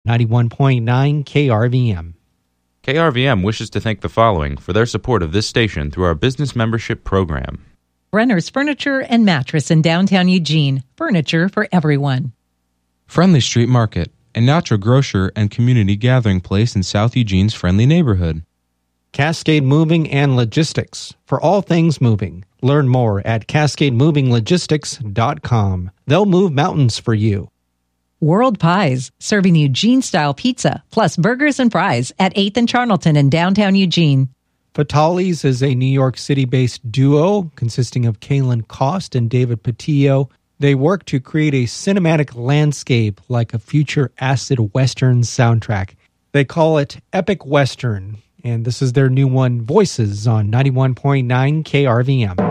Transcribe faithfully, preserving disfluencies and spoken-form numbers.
ninety-one point nine K R V M. K R V M wishes to thank the following for their support of this station through our business membership program. Brenner's Furniture and Mattress in downtown Eugene. Furniture for everyone. Friendly Street Market, a natural grocer and community gathering place in South Eugene's friendly neighborhood. Cascade Moving and Logistics, for all things moving. Learn more at cascade moving logistics dot com. They'll move mountains for you. World Pies, serving Eugene-style pizza, plus burgers and fries at eighth and Charnelton in downtown Eugene. Fatali's is a New York City-based duo consisting of Kaylin Cost and David Patillo. They work to create a cinematic landscape like a future acid western soundtrack. They call it Epic Western, and this is their new one, Voices, on ninety-one point nine K R V M.